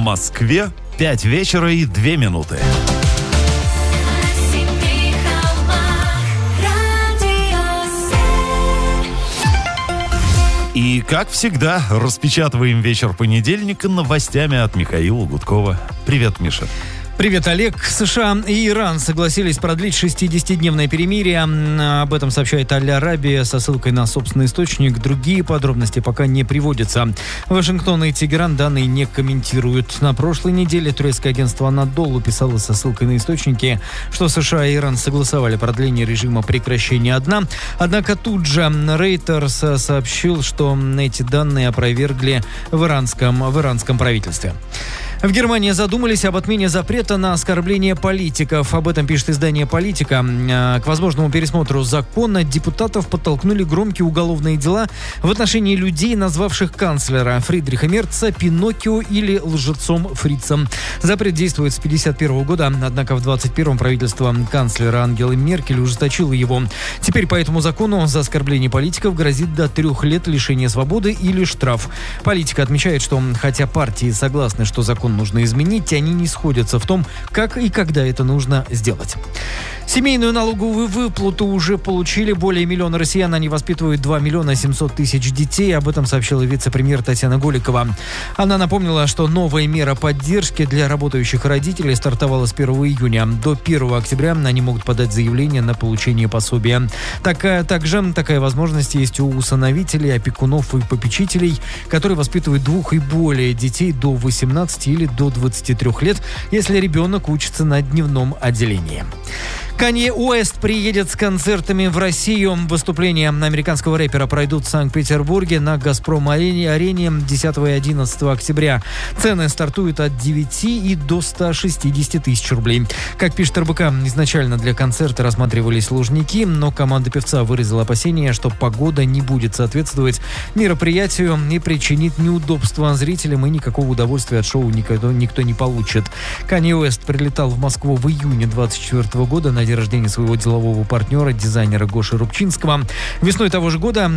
Москве 5 вечера и 2 минуты. И, как всегда, распечатываем вечер понедельника новостями от Михаила Гудкова. Привет, Миша. Привет, Олег. США и Иран согласились продлить 60-дневное перемирие. Об этом сообщает Аль-Арабия со ссылкой на собственный источник. Другие подробности пока не приводятся. Вашингтон и Тегеран данные не комментируют. На прошлой неделе турецкое агентство «Анадолу» писало со ссылкой на источники, что США и Иран согласовали продление режима прекращения огня. Однако тут же Reuters сообщил, что эти данные опровергли в иранском правительстве. В Германии задумались об отмене запрета на оскорбление политиков. Об этом пишет издание «Политика». К возможному пересмотру закона депутатов подтолкнули громкие уголовные дела в отношении людей, назвавших канцлера Фридриха Мерца Пиноккио или лжецом Фрицем. Запрет действует с 1951 года, однако в 1921-м правительство канцлера Ангелы Меркель ужесточило его. Теперь по этому закону за оскорбление политиков грозит до 3 лет лишения свободы или штраф. «Политика» отмечает, что хотя партии согласны, что закон нужно изменить, они не сходятся в том, как и когда это нужно сделать. Семейную налоговую выплату уже получили более 1 миллиона россиян. Они воспитывают 2 миллиона 700 тысяч детей. Об этом сообщила вице-премьер Татьяна Голикова. Она напомнила, что новая мера поддержки для работающих родителей стартовала с 1 июня. До 1 октября они могут подать заявление на получение пособия. Такая возможность есть у усыновителей, опекунов и попечителей, которые воспитывают 2 и более детей до 18 или до 23 лет, если ребенок учится на дневном отделении. Канье Уэст приедет с концертами в Россию. Выступления американского рэпера пройдут в Санкт-Петербурге на «Газпром-арене» 10 и 11 октября. Цены стартуют от 9 и до 160 тысяч рублей. Как пишет РБК, изначально для концерта рассматривались Лужники, но команда певца выразила опасение, что погода не будет соответствовать мероприятию и причинит неудобства зрителям, и никакого удовольствия от шоу никто не получит. Канье Уэст прилетал в Москву в июне 2024 года на день рождения своего делового партнера, дизайнера Гоши Рубчинского. Весной того же года